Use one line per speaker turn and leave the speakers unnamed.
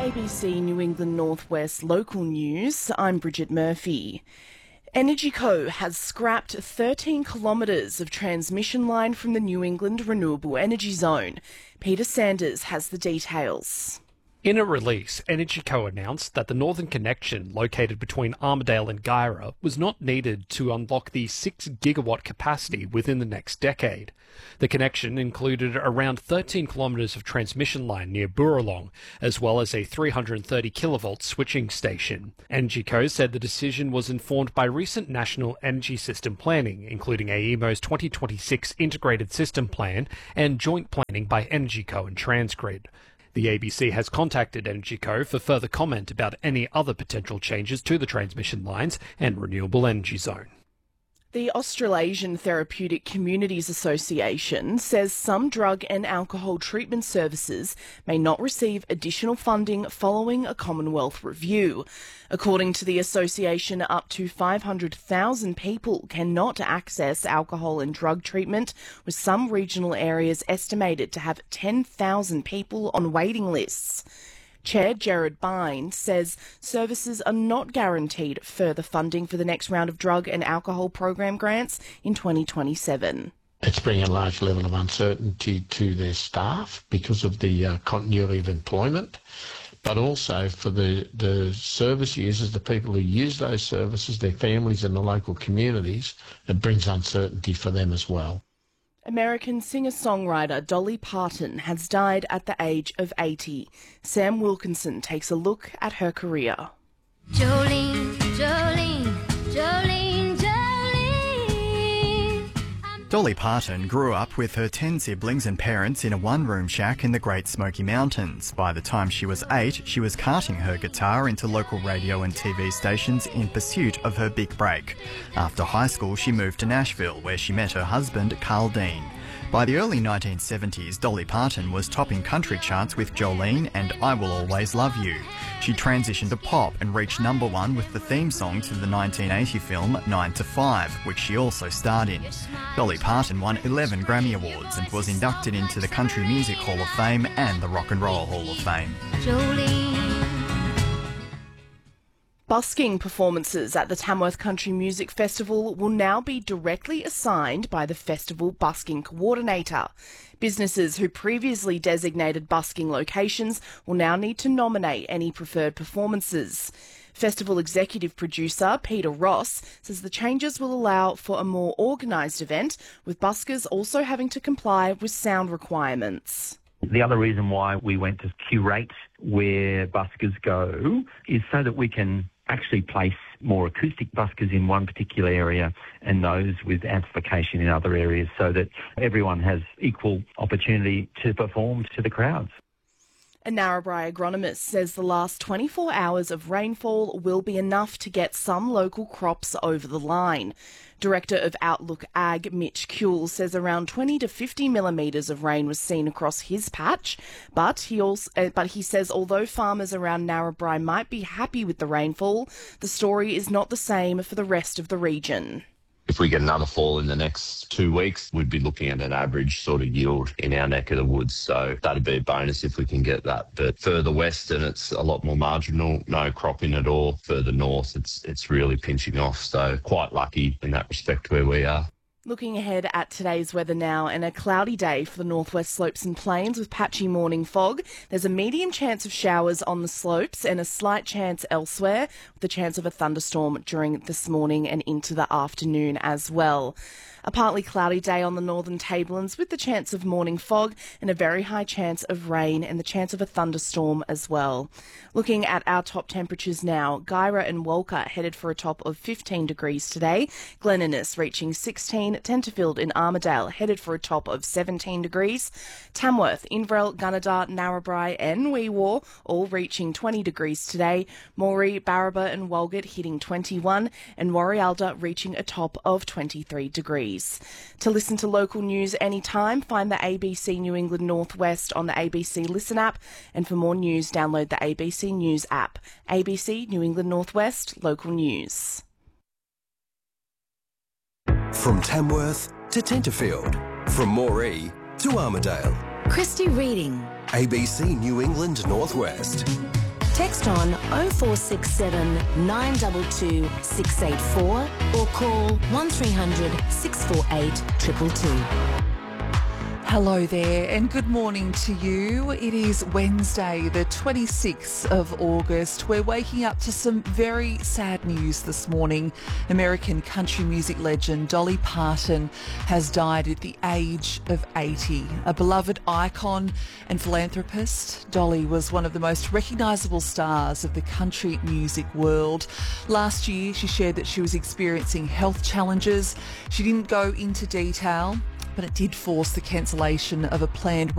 ABC New England Northwest local news, I'm Bridget Murphy. EnergyCo has scrapped 13 kilometres of transmission line from the New England Renewable Energy Zone. Peter Sanders has the details.
In a release, EnergyCo announced that the northern connection located between Armidale and Guyra was not needed to unlock the 6 gigawatt capacity within the next decade. The connection included around 13 kilometres of transmission line near Burralong, as well as a 330 kilovolt switching station. EnergyCo said the decision was informed by recent national energy system planning, including AEMO's 2026 Integrated System Plan and joint planning by EnergyCo and Transgrid. The ABC has contacted EnergyCo for further comment about any other potential changes to the transmission lines and renewable energy zone.
The Australasian Therapeutic Communities Association says some drug and alcohol treatment services may not receive additional funding following a Commonwealth review. According to the association, up to 500,000 people cannot access alcohol and drug treatment, with some regional areas estimated to have 10,000 people on waiting lists. Chair Gerard Bynes says services are not guaranteed further funding for the next round of drug and alcohol program grants in 2027.
It's bringing a large level of uncertainty to their staff because of the continuity of employment, but also for the service users, the people who use those services, their families and the local communities. It brings uncertainty for them as well.
American singer-songwriter Dolly Parton has died at the age of 80. Sam Wilkinson takes a look at her career.
Jolene, Jolene, Jolene, Jolene.
Dolly Parton grew up with her 10 siblings and parents in a one-room shack in the Great Smoky Mountains. By the time she was 8, she was carting her guitar into local radio and TV stations in pursuit of her big break. After high school, she moved to Nashville, where she met her husband, Carl Dean. By the early 1970s, Dolly Parton was topping country charts with Jolene and I Will Always Love You. She transitioned to pop and reached #1 with the theme song to the 1980 film 9 to 5, which she also starred in. Dolly Parton won 11 Grammy Awards and was inducted into the Country Music Hall of Fame and the Rock and Roll Hall of Fame.
Jolene.
Busking performances at the Tamworth Country Music Festival will now be directly assigned by the festival busking coordinator. Businesses who previously designated busking locations will now need to nominate any preferred performances. Festival executive producer Peter Ross says the changes will allow for a more organised event, with buskers also having to comply with sound requirements.
The other reason why we went to curate where buskers go is so that we can actually place more acoustic buskers in one particular area and those with amplification in other areas, so that everyone has equal opportunity to perform to the crowds.
A Narrabri agronomist says the last 24 hours of rainfall will be enough to get some local crops over the line. Director of Outlook Ag, Mitch Kuehl, says around 20 to 50 millimetres of rain was seen across his patch, but he says although farmers around Narrabri might be happy with the rainfall, the story is not the same for the rest of the region.
If we get another fall in the next 2 weeks, we'd be looking at an average sort of yield in our neck of the woods. So that'd be a bonus if we can get that. But further west, and it's a lot more marginal, no cropping at all. Further north, it's really pinching off. So quite lucky in that respect where we are.
Looking ahead at today's weather now, and a cloudy day for the northwest slopes and plains with patchy morning fog. There's a medium chance of showers on the slopes and a slight chance elsewhere, with the chance of a thunderstorm during this morning and into the afternoon as well. A partly cloudy day on the northern tablelands with the chance of morning fog and a very high chance of rain and the chance of a thunderstorm as well. Looking at our top temperatures now, Guyra and Walker headed for a top of 15 degrees today, Glen Innes reaching 16, Tenterfield and Armidale headed for a top of 17 degrees, Tamworth, Inverell, Gunnedah, Narrabri and Wee Waa all reaching 20 degrees today, Moree, Barraba and Walgett hitting 21 and Warialda reaching a top of 23 degrees. To listen to local news anytime, find the ABC New England Northwest on the ABC Listen app, and for more news, download the ABC News app. ABC New England Northwest, local news.
From Tamworth to Tenterfield, from Moree to Armidale.
Christy Reading.
ABC New England Northwest.
Text on 0467 922 684 or call 1300 648 222.
Hello there and good morning to you. It is Wednesday, the 26th of August. We're waking up to some very sad news this morning. American country music legend Dolly Parton has died at the age of 80. A beloved icon and philanthropist, Dolly was one of the most recognisable stars of the country music world. Last year, she shared that she was experiencing health challenges. She didn't go into detail, but it did force the cancellation of a planned